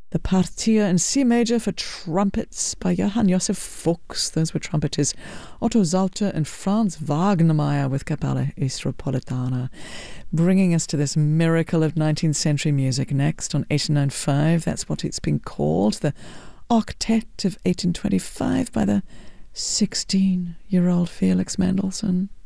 The Partia in C major for trumpets by Johann Josef Fuchs. Those were trumpeters Otto Sauter and Franz Wagnermeier with Capella Istropolitana. Bringing us to this miracle of 19th century music next on 89.5. That's what it's been called. The Octet of 1825 by the 16-year-old Felix Mendelssohn.